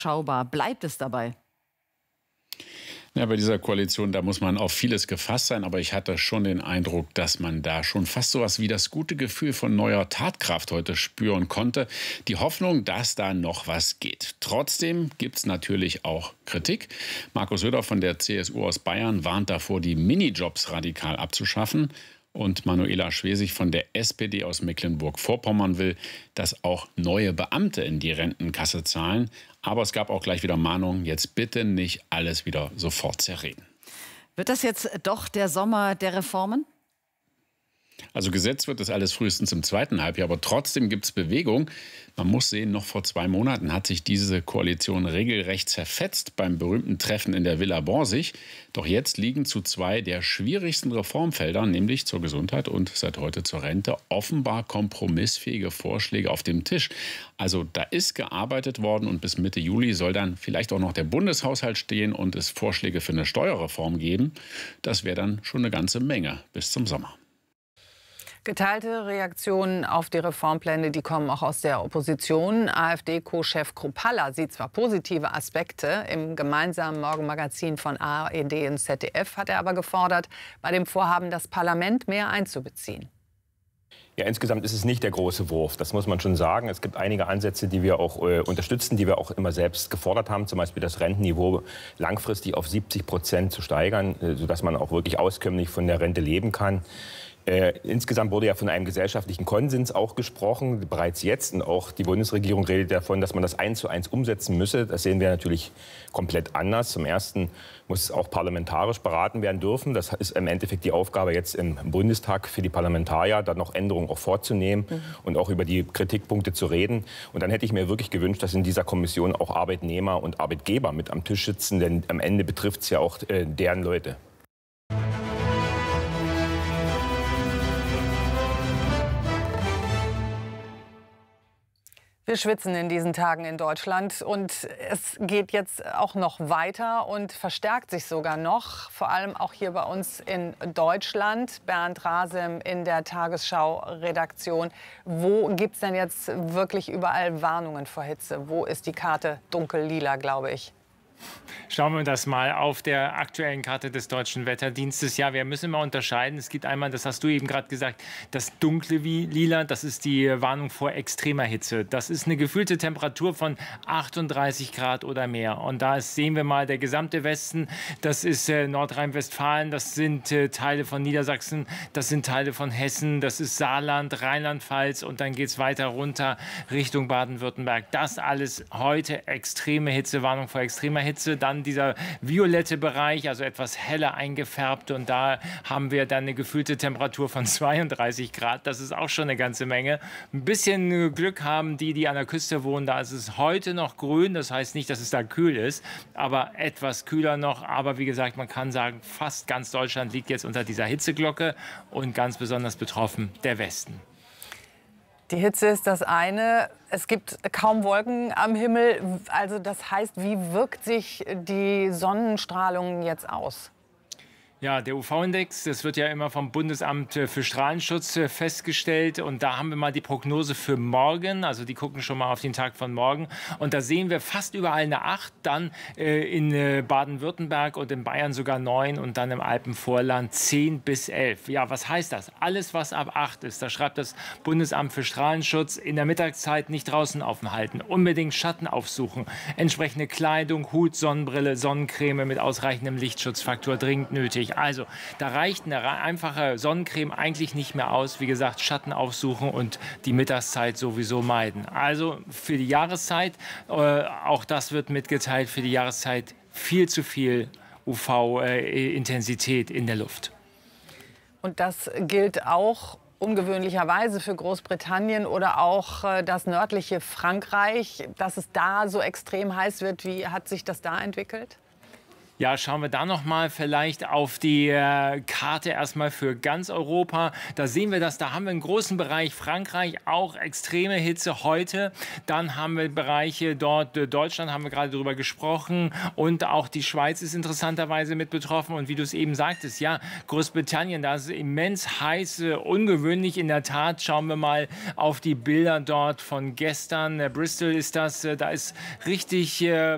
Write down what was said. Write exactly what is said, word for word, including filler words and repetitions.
Schaubar. Bleibt es dabei? Ja, bei dieser Koalition, da muss man auf vieles gefasst sein. Aber ich hatte schon den Eindruck, dass man da schon fast sowas wie das gute Gefühl von neuer Tatkraft heute spüren konnte. Die Hoffnung, dass da noch was geht. Trotzdem gibt es natürlich auch Kritik. Markus Söder von der C S U aus Bayern warnt davor, die Minijobs radikal abzuschaffen. Und Manuela Schwesig von der S P D aus Mecklenburg-Vorpommern will, dass auch neue Beamte in die Rentenkasse zahlen. Aber es gab auch gleich wieder Mahnungen, jetzt bitte nicht alles wieder sofort zerreden. Wird das jetzt doch der Sommer der Reformen? Also gesetzt wird das alles frühestens im zweiten Halbjahr, aber trotzdem gibt es Bewegung. Man muss sehen, noch vor zwei Monaten hat sich diese Koalition regelrecht zerfetzt beim berühmten Treffen in der Villa Borsig. Doch jetzt liegen zu zwei der schwierigsten Reformfelder, nämlich zur Gesundheit und seit heute zur Rente, offenbar kompromissfähige Vorschläge auf dem Tisch. Also da ist gearbeitet worden und bis Mitte Juli soll dann vielleicht auch noch der Bundeshaushalt stehen und es Vorschläge für eine Steuerreform geben. Das wäre dann schon eine ganze Menge bis zum Sommer. Geteilte Reaktionen auf die Reformpläne, die kommen auch aus der Opposition. AfD-Co-Chef Kruppalla sieht zwar positive Aspekte. Im gemeinsamen Morgenmagazin von A R D und Z D F hat er aber gefordert, bei dem Vorhaben das Parlament mehr einzubeziehen. Ja, insgesamt ist es nicht der große Wurf, das muss man schon sagen. Es gibt einige Ansätze, die wir auch äh, unterstützen, die wir auch immer selbst gefordert haben. Zum Beispiel das Rentenniveau langfristig auf siebzig Prozent zu steigern, äh, sodass man auch wirklich auskömmlich von der Rente leben kann. Äh, insgesamt wurde ja von einem gesellschaftlichen Konsens auch gesprochen, bereits jetzt. Und auch die Bundesregierung redet davon, dass man das eins zu eins umsetzen müsse. Das sehen wir natürlich komplett anders. Zum Ersten muss es auch parlamentarisch beraten werden dürfen. Das ist im Endeffekt die Aufgabe jetzt im Bundestag für die Parlamentarier, da noch Änderungen auch vorzunehmen mhm. und auch über die Kritikpunkte zu reden. Und dann hätte ich mir wirklich gewünscht, dass in dieser Kommission auch Arbeitnehmer und Arbeitgeber mit am Tisch sitzen. Denn am Ende betrifft es ja auch äh, deren Leute. Wir schwitzen in diesen Tagen in Deutschland und es geht jetzt auch noch weiter und verstärkt sich sogar noch, vor allem auch hier bei uns in Deutschland. Bernd Rasem in der Tagesschau-Redaktion. Wo gibt es denn jetzt wirklich überall Warnungen vor Hitze? Wo ist die Karte dunkel-lila, glaube ich? Schauen wir uns das mal auf der aktuellen Karte des Deutschen Wetterdienstes. Ja, wir müssen mal unterscheiden. Es gibt einmal, das hast du eben gerade gesagt, das dunkle Lila, das ist die Warnung vor extremer Hitze. Das ist eine gefühlte Temperatur von achtunddreißig Grad oder mehr. Und da sehen wir mal der gesamte Westen, das ist äh, Nordrhein-Westfalen, das sind äh, Teile von Niedersachsen, das sind Teile von Hessen, das ist Saarland, Rheinland-Pfalz und dann geht es weiter runter Richtung Baden-Württemberg. Das alles heute extreme Hitze, Warnung vor extremer Hitze. Dann dieser violette Bereich, also etwas heller eingefärbt. Und da haben wir dann eine gefühlte Temperatur von zweiunddreißig Grad. Das ist auch schon eine ganze Menge. Ein bisschen Glück haben die, die an der Küste wohnen. Da ist es heute noch grün. Das heißt nicht, dass es da kühl ist, aber etwas kühler noch. Aber wie gesagt, man kann sagen, fast ganz Deutschland liegt jetzt unter dieser Hitzeglocke und ganz besonders betroffen der Westen. Die Hitze ist das eine. Es gibt kaum Wolken am Himmel. Also das heißt, wie wirkt sich die Sonnenstrahlung jetzt aus? Ja, der U V-Index, das wird ja immer vom Bundesamt für Strahlenschutz festgestellt. Und da haben wir mal die Prognose für morgen. Also die gucken schon mal auf den Tag von morgen. Und da sehen wir fast überall eine acht. Dann äh, in äh, Baden-Württemberg und in Bayern sogar neun. Und dann im Alpenvorland zehn bis elf. Ja, was heißt das? Alles, was ab acht ist, da schreibt das Bundesamt für Strahlenschutz, in der Mittagszeit nicht draußen aufhalten. Unbedingt Schatten aufsuchen. Entsprechende Kleidung, Hut, Sonnenbrille, Sonnencreme mit ausreichendem Lichtschutzfaktor dringend nötig. Also, da reicht eine einfache Sonnencreme eigentlich nicht mehr aus. Wie gesagt, Schatten aufsuchen und die Mittagszeit sowieso meiden. Also für die Jahreszeit, äh, auch das wird mitgeteilt, für die Jahreszeit viel zu viel U V-Intensität in der Luft. Und das gilt auch ungewöhnlicherweise für Großbritannien oder auch äh, das nördliche Frankreich, dass es da so extrem heiß wird. Wie hat sich das da entwickelt? Ja, schauen wir da noch mal vielleicht auf die äh, Karte erstmal für ganz Europa. Da sehen wir das, da haben wir einen großen Bereich Frankreich, auch extreme Hitze heute. Dann haben wir Bereiche dort, äh, Deutschland haben wir gerade drüber gesprochen und auch die Schweiz ist interessanterweise mit betroffen. Und wie du es eben sagtest, ja, Großbritannien, da ist es immens heiß, äh, ungewöhnlich in der Tat. Schauen wir mal auf die Bilder dort von gestern. Äh, Bristol ist das, äh, da ist richtig äh,